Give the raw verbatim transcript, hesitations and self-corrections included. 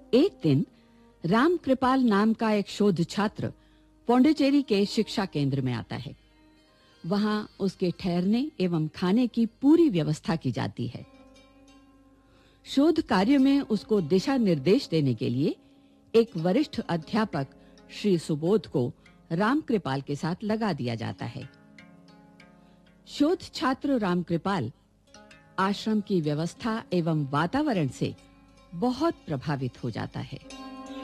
एक दिन राम कृपाल नाम का एक शोध छात्र पौंडीचेरी के शिक्षा केंद्र में आता है। वहां उसके ठहरने एवं खाने की पूरी व्यवस्था की जाती है। शोध कार्य में उसको दिशा निर्देश देने के लिए एक वरिष्ठ अध्यापक श्री सुबोध को राम कृपाल के साथ लगा दिया जाता है। शोध छात्र राम कृपाल आश्रम की व्यवस्था एवं वातावरण से बहुत प्रभावित हो जाता है।